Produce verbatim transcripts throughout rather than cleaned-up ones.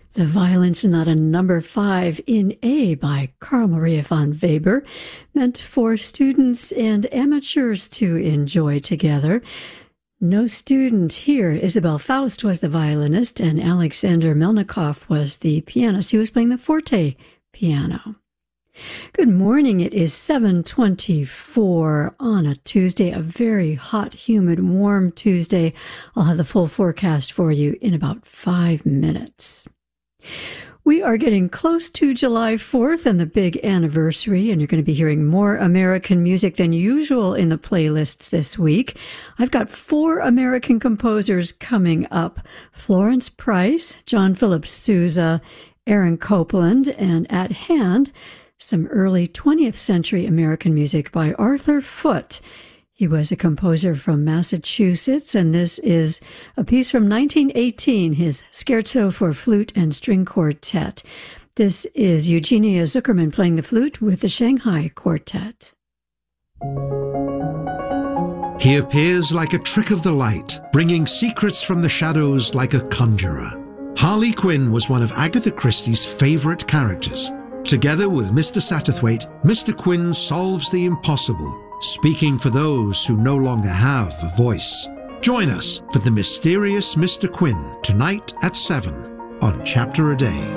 The Violin Sonata number five in A by Carl Maria von Weber, meant for students and amateurs to enjoy together. No student here. Isabel Faust was the violinist, and Alexander Melnikov was the pianist. He was playing the forte piano. Good morning. It is seven twenty-four on a Tuesday, a very hot, humid, warm Tuesday. I'll have the full forecast for you in about five minutes. We are getting close to July fourth and the big anniversary, and you're going to be hearing more American music than usual in the playlists this week. I've got four American composers coming up: Florence Price, John Philip Sousa, Aaron Copland, and at hand, some early twentieth century American music by Arthur Foote. He was a composer from Massachusetts, and this is a piece from nineteen eighteen, his Scherzo for Flute and String Quartet. This is Eugenia Zuckerman playing the flute with the Shanghai Quartet. He appears like a trick of the light, bringing secrets from the shadows like a conjurer. Harley Quinn was one of Agatha Christie's favorite characters. Together with Mister Satterthwaite, Mister Quinn solves the impossible, speaking for those who no longer have a voice. Join us for The Mysterious Mister Quinn tonight at seven on Chapter a Day.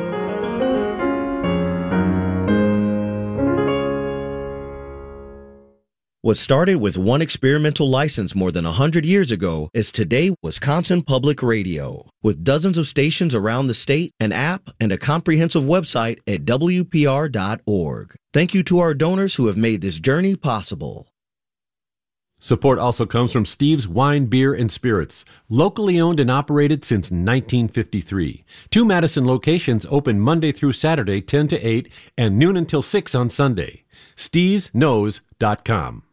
What started with one experimental license more than one hundred years ago is today Wisconsin Public Radio, with dozens of stations around the state, an app, and a comprehensive website at W P R dot org. Thank you to our donors who have made this journey possible. Support also comes from Steve's Wine, Beer, and Spirits, locally owned and operated since nineteen fifty-three. Two Madison locations open Monday through Saturday, ten to eight, and noon until six on Sunday. Steves Knows dot com.